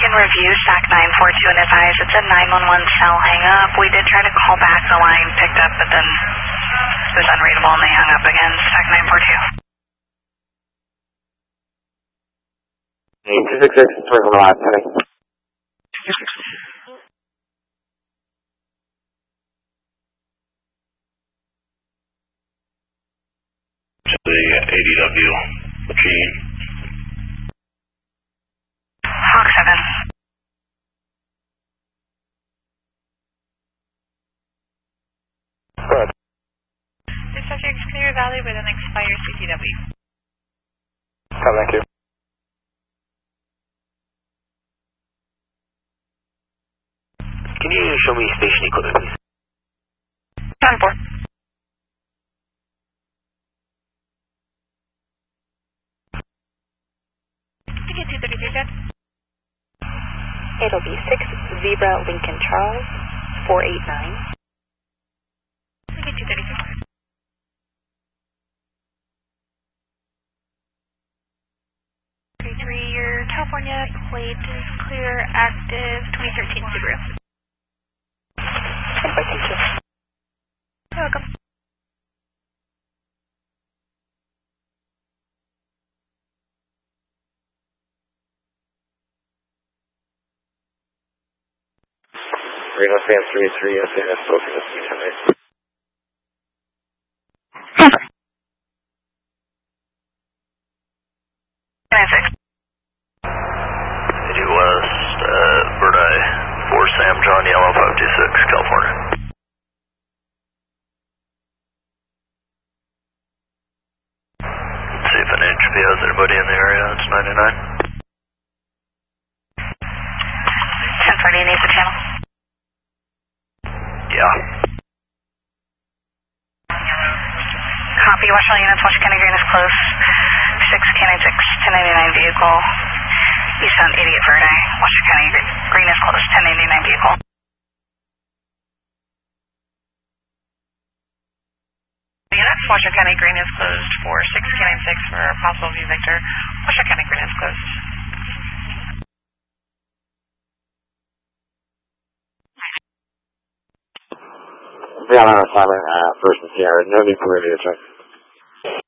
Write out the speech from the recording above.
in review, SAC 942 and advise it's a 911 cell hang up. We did try to call back, the line picked up, but then it was unreadable and they hung up again. SAC 942. 266, 21 live, pending. The ADW machine. Hawk 7. Good. This subject's Clear Valley with an expired CTW. Thank you. Can you show me station equipment, please? 10-4. Ticket 233, Jet. It'll be 6 Zebra Lincoln Charles, 489. Ticket 233. Your California plate is clear, active, 2013 Subaru. Thank you. You're welcome. Reno Sam 33, SNS, focus, 310. West, Bird 4 Sam John Yellow 526, California. Let's see if an HP has anybody in the area. It's 99. 1030, needs the channel. Yeah. Copy, Washington units, Washington County Green is close. 6 Canine 6, 1099 vehicle. Eastbound 88 Verde, Washington County Green is close, 1099 vehicle. Units, Washington County Green is closed for 6 Canine 6 for possible view Victor. Washington County Green is closed. Be on our assignment, first and Sierra. No need for review check.